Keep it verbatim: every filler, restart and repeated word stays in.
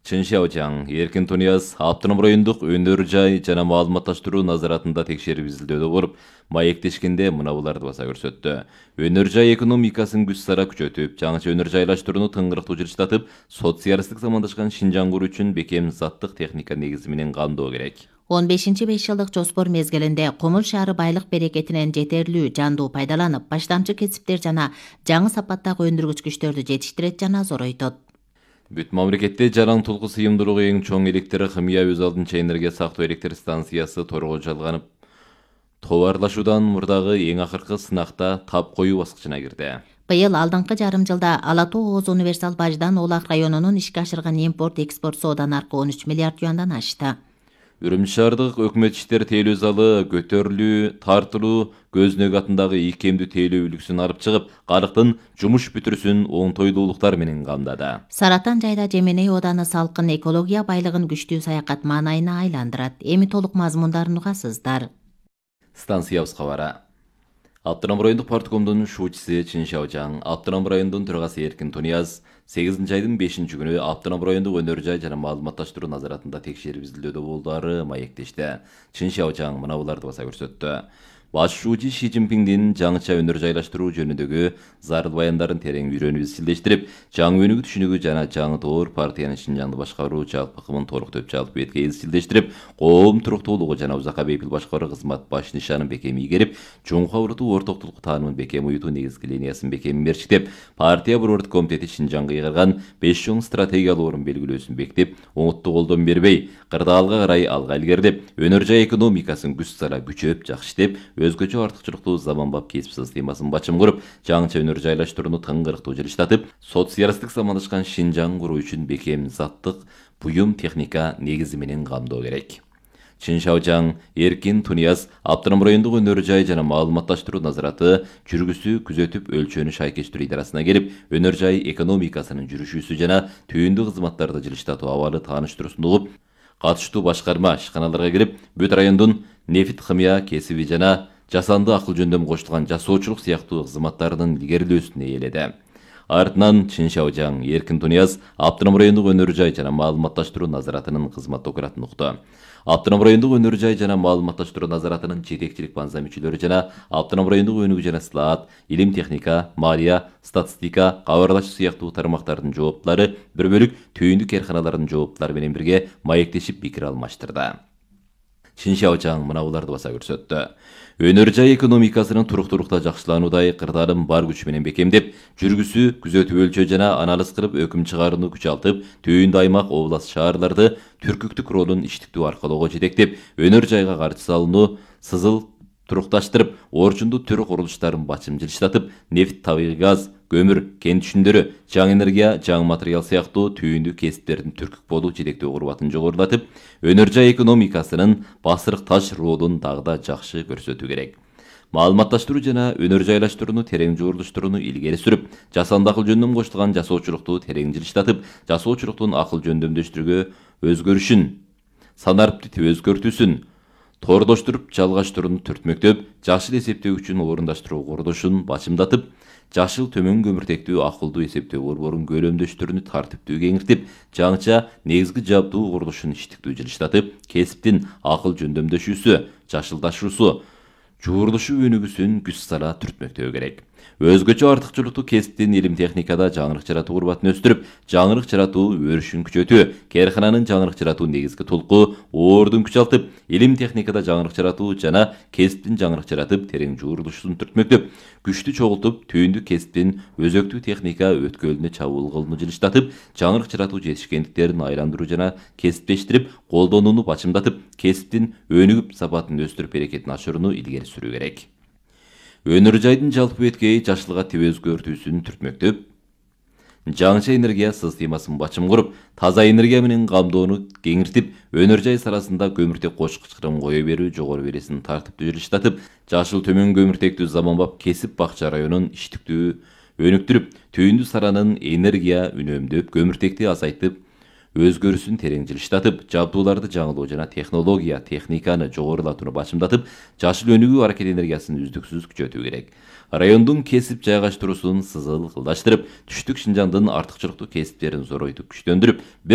Чын Шаожаң, Эркин Тунияз Автоном райондук өнөр жай жана маалыматташтыруу назаратында текшерип изилдөөдө болуп, маектешкенде мына буларды баса көрсөттү. Өнөр жай экономикасын күч сара күчөтүп, жаңыча өнөр жайлаштырууну тыңгырыктуу жылыштатып, социалисттик замандашкан Шинжаң куруу үчүн бекем заттык техника негизи менен камдоо керек. он бешинчи беш жылдык жоспор мезгилинде Комул шаары байлык берекетинен жетерлүү жандуу пайдаланып, баштамчы кесиптер жана жаңы сапаттагы өндүргүч күчтөрдү жетиштирет жана зоройтот. Бүт мамлекетте жараң тулку сыйымдуулугу эң чоң электр химия өз алдынча энергия сактоо электр станциясы торго жалганып, товарлашуудан мурдагы эң акыркы сынакта тап коюу баскычына кирди. Быйыл алдыңкы жарым жылда Ала Тоо Оз универсал баждан Олак районунун ишке ашырган импорт-экспорт соода наркы он үч миллиард юандан ашты. Үрүмчү шаардык өкмөт иштер тейлөө залы көтөрүлүү, тартылуу, Көзнөк атындагы ийкемдүү тейлөө үлгүсүн алып чыгып, карыктын жумуш бүтүрүсүн оңтойлуулуктар менен камдады. Саратан жайда Жеменей ооданы салкын экология байлыгын күчтүү саякат маанайына айландырат. Эми толук мазмундарын угасыздар. Станциябыз кабары. Автоном райондук парткомдун шуучусу Чын Шаожаң, Автоном райондун төрагасы Эркин Тунияз сегизинчи айдын бешинчи күнү Автоном райондук өнөр жай жана маалыматташтыруу назаратында текшерип изилдөөдө болдуары маектешти. Чын Шаожаң мына буларды баса көрсөттү. Башчуучу Ши Цзиньпиңдин жаңыча өнөр жайлаштыруу жөнүндөгү зарыл баяндарын терең үйрөнүп изилдештирип, жаңы өнүгүү түшүнүгү жана жаңы доор партиянын Шинжаңды башкаруу жалпы ыкымын толук төп жалпы бетке изилдештирип, коом туруктуулугу жана узакка бейпил башкаруу кызмат баш нишанын бекем ийгерип, чоңкуга урутуу ортоктулук таанымын бекем уютуу негизги линиясын бекем мерчиктеп, партия борбордук комитети Шинжаңга ыйгарган беш чоң стратегиялык орун белгилөөсүн бекитип, оңуттуу колдон бербей, кырдаалга карай алга илгерилеп, өнөр жай экономикасын күч сара күчөп, жакшытып, өзгөчө артыкчылыктуу заманбап кесип системасын бачым куруп, жаңыча өнөр жайлаштырууну тыңгырыктуу жылыштатып, социалисттик замандашкан Шинжаң куруу үчүн бекем заттык буюм техника негизи менен камдоо керек. Чын Шаожаң, Эркин Тунияз Автоном райондук өнөр жай жана маалыматташтыруу назараты жүргүсү күзөтүп өлчөнү шайкештирүү идарасына келип, өнөр жай экономикасынын жүрүшүүсү жана түйүндүү кызматтарды жылыштатуу абалы тааныштыруусун угуп, катыштуу башкарма ишканаларга кирип, бүт райондун нефт химия кесиби жана жасанды акыл жөндөм кошулган жасоочулук сыяктуу кызматтарынын илгерилөөсүн ээледи. Артынан Чын Шаожаң, Эркин Тунияз Автоном райондук өнөр жай жана маалыматташтыруу назаратынын кызмат документин укту. Автоном райондук өнөр жай жана маалыматташтыруу назаратынын жетекчилик банза мүчөлөрү жана Автоном райондук өнүгүү жана сылаат, илим техника, малия, статистика, кабарлашуу сыяктуу тармактардын жооптулары бир бөлүк түйүндүк кээрканалардын жооптулары менен бирге маектешип пикир алмаштырды. Чын Шаожаң мына буларды баса көрсөттү. Өнөр жай экономикасынын туруктуулукта жакшылануудай кырдаалын бар күч менен бекемдеп, жүргүсү, күзөтүп өлчөө жана анализ кылып өкүм чыгарууну күчалтып, түйүндүү аймак, област, шаарларды түркүктүк ролун иштиктүү аркалоого жетектеп, өнөр жайга каршы салууну сызыл турукташтырып, орчундуу түрү курулуштарын бачым жылыштатып, нефт, табигый газ, көмүр, кен түшүндөрү, жаңы энергия, жаңы материал сыяктуу түйүндүү кесиптердин түркүк болуу жетектөө курбатын жогорулатып, өнөр жай экономикасынын басырык таш ролун дагы да жакшы көрсөтүү керек. Маалыматташтыруу жана өнөр жайлаштырууну терең жуурулуштурууну илгери сүрүп, жасанды акыл жөндөм кошулган жасоочулукту терең жылыштатып, жасоочулуктун акыл жөндөмдөштүрүүгө өзгөрүшүн, санарптык өзгөртүүсүн, тордоштуруп, жалгаштырууну түртмөктөп, жашыл эсептөө үчүн орундаштыруу курулушун бачымдатып, жашыл төмөн көмүртектүү акылдуу эсептөө борборун көлөмдөштүрүүнү тартиптүү кеңиртип, жаңыча негизги жабдуу курулушун иштиктүү жылыштатып, кесиптин акыл жөндөмдөшүүсү, жашылдашуусу, жуурулушу өнүгүүсүн күч сара түртмөктөө керек. Өзгөчө артыкчылыктуу кесиптин илим техникада жаңырык жаратуу курбатын өстүрүп, жаңырык жаратуу өрүшүн күчөтүү, кээркананын жаңырык жаратуу негизги тулку оордун күчалтып, илим техникада жаңырык жаратуу жана кесиптин жаңырык жаратып, терең жуурулушун түртмөктөп, күчтү чогултуп, түйүндүү кесиптин өзөктүү техника өткөлүнө чабуул кылууну жылыштатып, жаңырык жаратуу жетишкендиктерин айландыруу жана кесиптештирип, колдонууну бачымдатып, кесиптин өнүгүп сапатын өстүрүп берекетин ашырууну илгери сүрүү керек. Өнөр жайдын жалпы беткейи жашылга тип өзгөртүүсүн түртмөктөп, жаңыча энергия системасын бачым куруп, таза энергия менен камдоону кеңиртип, өнөр жай сарасында көмүртек кочкучкырын кое берүү жогору бересин тартиптүү жылыштатып, жашыл төмөн көмүртектүү заманбап кесип бакча районун иштиктүү өнүктүрүп, түйүндүү саранын энергия үнөмдөп, көмүртекти азайтып, өзгөрүсүн терең жылыштатып, жабдууларды жаңылоо жана технология, техниканы жогорулатууну бачымдатып, жашыл өнүгүү аракет энергиясын үздүксүз күчөтүү керек. Райондун кесип жайгаштыруусун сызыл кылдаштырып, түштүк Шинжаңдын артыкчылыктуу кесиптерин зоройтуп күчтөндүрүп,